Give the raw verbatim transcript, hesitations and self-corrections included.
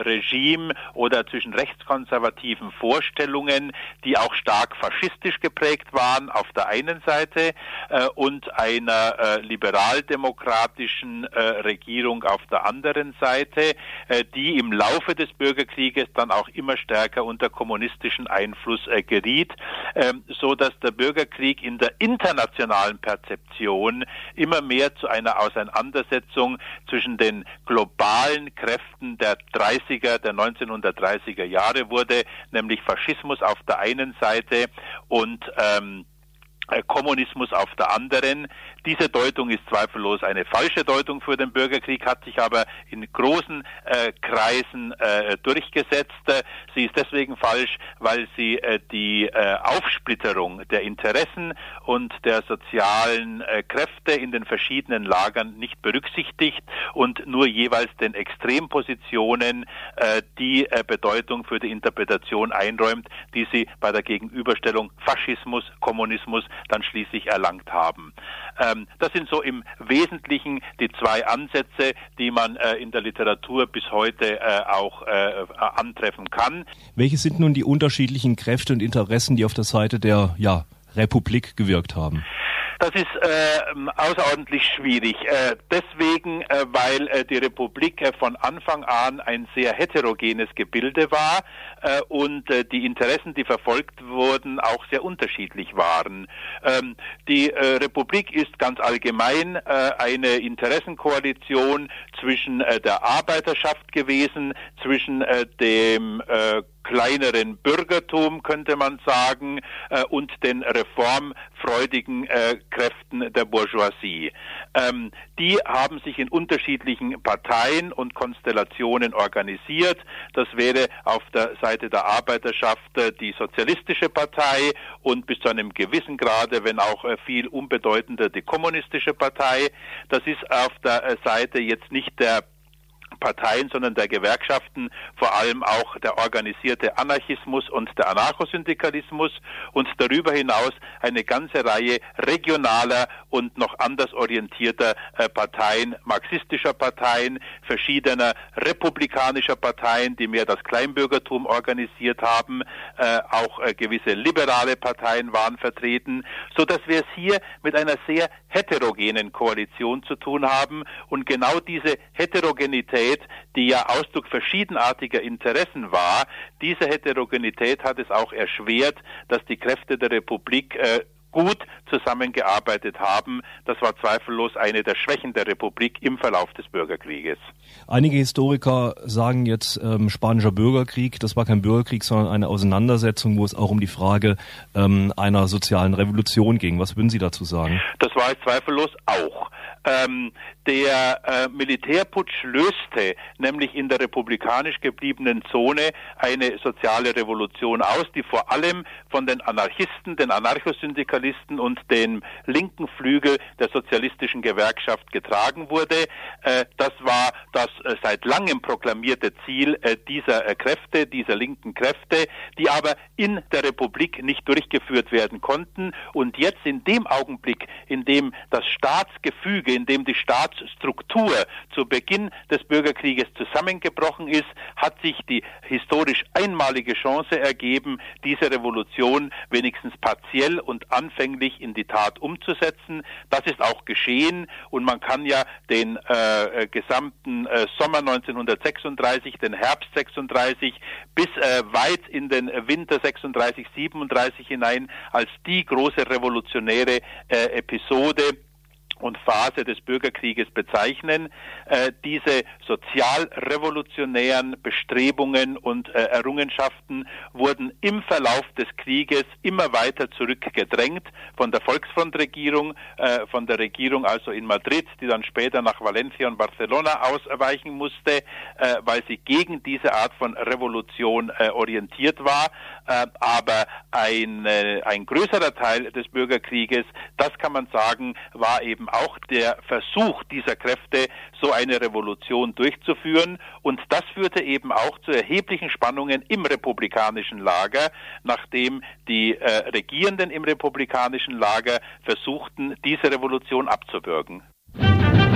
Regime oder zwischen rechtskonservativen Vorstellungen, die auch stark faschistisch geprägt waren auf der einen Seite äh, und einer äh, liberaldemokratischen äh, Regierung auf der anderen Seite, äh, die im Laufe des Bürgerkrieges dann auch immer stärker unter kommunistischen Einfluss äh, geriet, äh, so dass der Bürgerkrieg in der internationalen Perzeption immer mehr zu einer Auseinandersetzung zwischen den globalen Kräften der dreißiger, der neunzehnhundertdreißiger Jahre wurde, nämlich Faschismus auf der einen Seite und ähm, Kommunismus auf der anderen. Diese Deutung ist zweifellos eine falsche Deutung für den Bürgerkrieg, hat sich aber in großen äh, Kreisen äh, durchgesetzt. Sie ist deswegen falsch, weil sie äh, die äh, Aufsplitterung der Interessen und der sozialen äh, Kräfte in den verschiedenen Lagern nicht berücksichtigt und nur jeweils den Extrempositionen äh, die äh, Bedeutung für die Interpretation einräumt, die sie bei der Gegenüberstellung Faschismus, Kommunismus dann schließlich erlangt haben. Ähm, das sind so im Wesentlichen die zwei Ansätze, die man äh, in der Literatur bis heute äh, auch äh, antreffen kann. Welche sind nun die unterschiedlichen Kräfte und Interessen, die auf der Seite der ja, Republik gewirkt haben? Das ist äh, außerordentlich schwierig. Äh, deswegen, äh, weil äh, die Republik äh, von Anfang an ein sehr heterogenes Gebilde war äh, und äh, die Interessen, die verfolgt wurden, auch sehr unterschiedlich waren. Ähm, die äh, Republik ist ganz allgemein äh, eine Interessenkoalition zwischen äh, der Arbeiterschaft gewesen, zwischen äh, dem äh, kleineren Bürgertum, könnte man sagen, äh, und den reformfreudigen äh, Kräften der Bourgeoisie. Ähm, die haben sich in unterschiedlichen Parteien und Konstellationen organisiert. Das wäre auf der Seite der Arbeiterschaft äh, die Sozialistische Partei und bis zu einem gewissen Grade, wenn auch äh, viel unbedeutender, die Kommunistische Partei. Das ist auf der äh, Seite jetzt nicht der Parteien, sondern der Gewerkschaften, vor allem auch der organisierte Anarchismus und der Anarchosyndikalismus und darüber hinaus eine ganze Reihe regionaler und noch anders orientierter äh, Parteien, marxistischer Parteien, verschiedener republikanischer Parteien, die mehr das Kleinbürgertum organisiert haben, äh, auch äh, gewisse liberale Parteien waren vertreten, so dass wir es hier mit einer sehr heterogenen Koalition zu tun haben und genau diese Heterogenität, die ja Ausdruck verschiedenartiger Interessen war, diese Heterogenität hat es auch erschwert, dass die Kräfte der Republik äh, gut zusammengearbeitet haben. Das war zweifellos eine der Schwächen der Republik im Verlauf des Bürgerkrieges. Einige Historiker sagen jetzt, ähm, spanischer Bürgerkrieg, das war kein Bürgerkrieg, sondern eine Auseinandersetzung, wo es auch um die Frage ähm, einer sozialen Revolution ging. Was würden Sie dazu sagen? Das war es zweifellos auch. Ähm, der äh, Militärputsch löste nämlich in der republikanisch gebliebenen Zone eine soziale Revolution aus, die vor allem von den Anarchisten, den Anarchosyndikalisten und dem linken Flügel der sozialistischen Gewerkschaft getragen wurde. Äh, das war das äh, seit langem proklamierte Ziel äh, dieser äh, Kräfte, dieser linken Kräfte, die aber in der Republik nicht durchgeführt werden konnten. Und jetzt in dem Augenblick, in dem das Staatsgefüge, in dem die Staatsstruktur zu Beginn des Bürgerkrieges zusammengebrochen ist, hat sich die historisch einmalige Chance ergeben, diese Revolution wenigstens partiell und anfänglich in die Tat umzusetzen. Das ist auch geschehen und man kann ja den äh, gesamten äh, Sommer neunzehnhundertsechsunddreißig, den Herbst sechsunddreißig bis äh, weit in den Winter sechsunddreißig, siebenunddreißig hinein als die große revolutionäre äh, Episode und Phase des Bürgerkrieges bezeichnen. Äh, diese sozialrevolutionären Bestrebungen und äh, Errungenschaften wurden im Verlauf des Krieges immer weiter zurückgedrängt von der Volksfrontregierung, äh, von der Regierung also in Madrid, die dann später nach Valencia und Barcelona ausweichen musste, äh, weil sie gegen diese Art von Revolution äh, orientiert war. Äh, aber ein, äh, ein größerer Teil des Bürgerkrieges, das kann man sagen, war eben auch der Versuch dieser Kräfte, so eine Revolution durchzuführen. Und das führte eben auch zu erheblichen Spannungen im republikanischen Lager, nachdem die äh, Regierenden im republikanischen Lager versuchten, diese Revolution abzuwürgen.